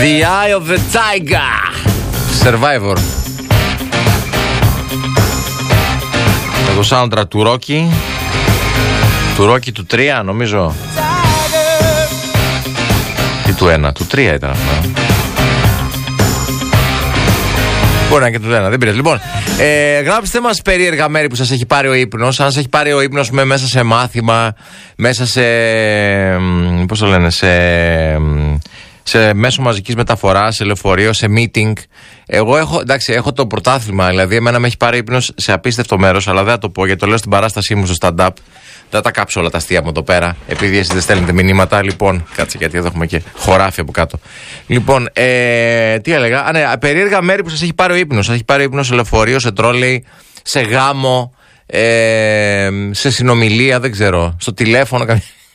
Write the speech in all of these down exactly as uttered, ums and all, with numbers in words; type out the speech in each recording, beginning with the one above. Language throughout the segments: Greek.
The Eye of the Tiger. Survivor. Το soundtrack του Rocky. Του Rocky του τρία νομίζω. Ή του ένα, του τρία ήταν αυτό. Μπορεί να και του ένα, δεν πειράζει. Λοιπόν, ε, γράψτε μας περίεργα μέρη που σας έχει πάρει ο ύπνος. Αν σας έχει πάρει ο ύπνος με, μέσα σε μάθημα, μέσα σε, πώς το λένε, σε, σε μέσο μαζικής μεταφοράς, σε λεωφορείο, σε meeting. Εγώ έχω, εντάξει, έχω το πρωτάθλημα, δηλαδή εμένα με έχει πάρει ύπνος σε απίστευτο μέρος, αλλά δεν θα το πω γιατί το λέω στην παράστασή μου στο stand-up. Δεν θα τα κάψω όλα τα αστεία μου εδώ πέρα, επειδή εσείς δεν στέλνετε μηνύματα. Λοιπόν, κάτσε γιατί εδώ έχουμε και χωράφι από κάτω. Λοιπόν, ε, τι έλεγα. Α, ναι, περίεργα μέρη που σας έχει πάρει ο ύπνος. Σας έχει πάρει ο ύπνος σε λεωφορείο, σε τρόλεϊ, σε γάμο, ε, σε συνομιλία, δεν ξέρω. Στο τηλέφωνο.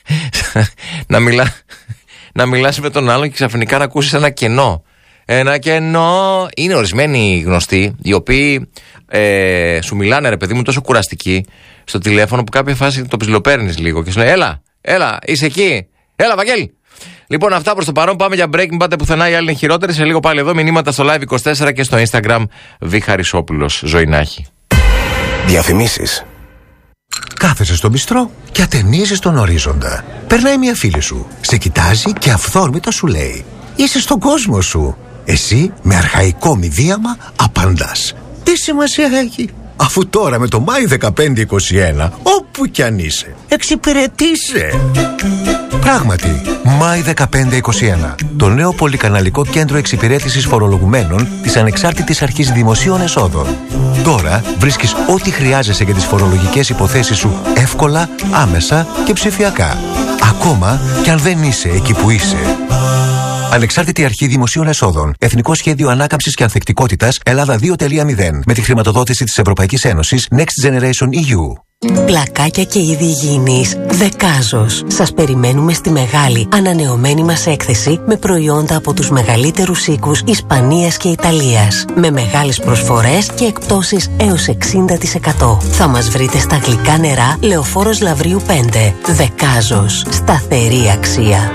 να, μιλά, να μιλάς με τον άλλον και ξαφνικά να ακούσεις ένα κενό. Ένα κενό. Είναι ορισμένοι γνωστοί, οι οποίοι ε, σου μιλάνε, ρε παιδί μου, τόσο κουραστικοί στο τηλέφωνο που κάποια φάση το ψιλοπαίρνεις λίγο και σου λέει έλα, έλα, είσαι εκεί, έλα Βαγγέλη. Λοιπόν, αυτά προς το παρόν, πάμε για break, μην πάτε πουθενά, οι άλλοι είναι χειρότεροι. Σε λίγο πάλι εδώ, μηνύματα στο Live είκοσι τέσσερα και στο Instagram Β. Χαρισόπουλος, ζωή να έχει. Διαφημίσεις. Κάθεσαι στο μπιστρό και ατενίζεις τον ορίζοντα. Περνάει μια φίλη σου, σε κοιτάζει και αυθόρμητα σου λέει είσαι στον κόσμο σου. Εσύ με αρχαϊκό μηδίαμα απαντάς τι σημασία έχει, αφού τώρα με το Μάη δεκαπέντε είκοσι ένα όπου κι αν είσαι εξυπηρετείσαι. Πράγματι, Μάη δεκαπέντε είκοσι ένα, το νέο πολυκαναλικό κέντρο εξυπηρέτησης φορολογουμένων της Ανεξάρτητης Αρχής Δημοσίων Εσόδων. Τώρα βρίσκεις ό,τι χρειάζεσαι για τις φορολογικές υποθέσεις σου εύκολα, άμεσα και ψηφιακά. Ακόμα κι αν δεν είσαι εκεί που είσαι. Ανεξάρτητη Αρχή Δημοσίων Εσόδων. Εθνικό Σχέδιο Ανάκαμψης και Ανθεκτικότητας Ελλάδα δύο κόμμα μηδέν. Με τη χρηματοδότηση της Ευρωπαϊκής Ένωσης Next Generation ι γιου. Πλακάκια και είδη υγιεινής Δεκάζος. Σας περιμένουμε στη μεγάλη ανανεωμένη μας έκθεση με προϊόντα από τους μεγαλύτερους οίκους Ισπανίας και Ιταλίας. Με μεγάλες προσφορές και εκπτώσεις έως εξήντα τοις εκατό. Θα μας βρείτε στα γλυκά νερά Λεωφόρος Λαυρίου πέντε. Δεκάζος. Σταθερή αξία.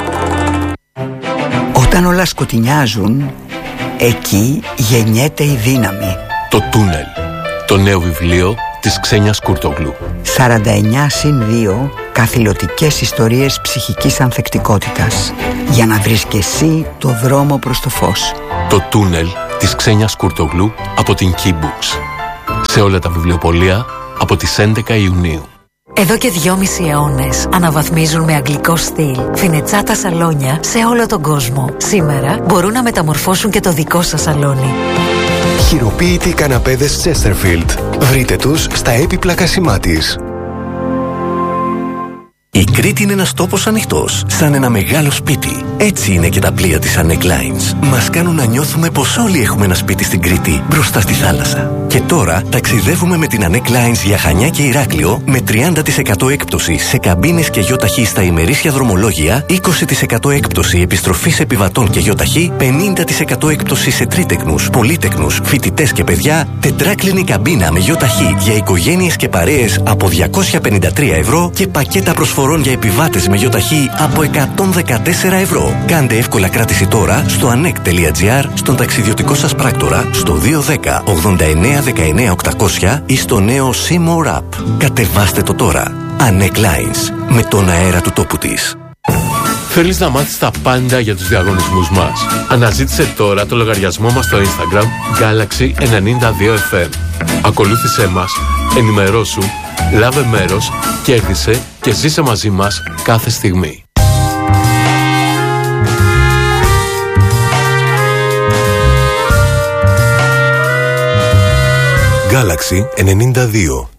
Όταν όλα σκοτεινιάζουν, εκεί γεννιέται η δύναμη. Το Τούνελ. Το νέο βιβλίο της Ξένιας Κουρτογλου. σαράντα εννιά συν δύο καθηλωτικές ιστορίες ψυχικής ανθεκτικότητας. Για να βρεις και εσύ το δρόμο προς το φως. Το Τούνελ της Ξένιας Κουρτογλου από την Key Books. Σε όλα τα βιβλιοπωλεία από τις έντεκα Ιουνίου. Εδώ και δυόμισι αιώνες αναβαθμίζουν με αγγλικό στυλ φινετσάτα σαλόνια σε όλο τον κόσμο. Σήμερα μπορούν να μεταμορφώσουν και το δικό σας σαλόνι. Χειροποίητοι καναπέδες Chesterfield. Βρείτε τους στα έπιπλα Κασιμάτης. Η Κρήτη είναι ένας τόπος ανοιχτός, σαν ένα μεγάλο σπίτι. Έτσι είναι και τα πλοία της Anec Lines. Μας κάνουν να νιώθουμε πως όλοι έχουμε ένα σπίτι στην Κρήτη, μπροστά στη θάλασσα. Και τώρα ταξιδεύουμε με την Anec Lines για Χανιά και Ηράκλειο με τριάντα τοις εκατό έκπτωση σε καμπίνες και γιοταχή στα ημερήσια δρομολόγια, είκοσι τοις εκατό έκπτωση επιστροφής επιβατών και γιοταχή, πενήντα τοις εκατό έκπτωση σε τρίτεκνους, πολύτεκνους, φοιτητές και παιδιά, τετράκλινη καμπίνα με γιοταχή για οικογένειες και παρέες από διακόσια πενήντα τρία ευρώ και πακέτα προσφορών για επιβάτες με γιοταχή από εκατόν δεκατέσσερα ευρώ. Κάντε εύκολα κράτηση τώρα στο ανεκ τελεία τζι άρ, στον ταξιδιωτικό σας πράκτορα, στο δύο ένα μηδέν ογδόντα εννέα δεκαεννέα οκτακόσια ή στο νέο Seymour App. Κατεβάστε το τώρα. Anec Lines, με τον αέρα του τόπου της. Θέλεις να μάθεις τα πάντα για τους διαγωνισμούς μας? Αναζήτησε τώρα το λογαριασμό μας στο Instagram Galaxy ενενήντα δύο εφ εμ. Ακολούθησέ μας, ενημερώσου, λάβε μέρος, κέρδισε και ζήσε μαζί μας κάθε στιγμή. Galaxy ενενήντα δύο.